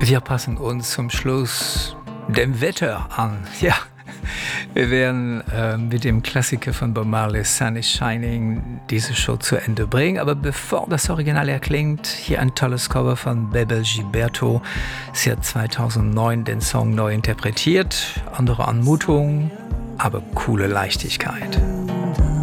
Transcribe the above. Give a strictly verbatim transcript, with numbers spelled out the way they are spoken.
Wir passen uns zum Schluss dem Wetter an. Ja, wir werden äh, mit dem Klassiker von Bob Marley, Sun is Shining, diese Show zu Ende bringen. Aber bevor das Original erklingt, hier ein tolles Cover von Bebel Gilberto. Sie hat zweitausendneun den Song neu interpretiert. Andere Anmutung, aber coole Leichtigkeit.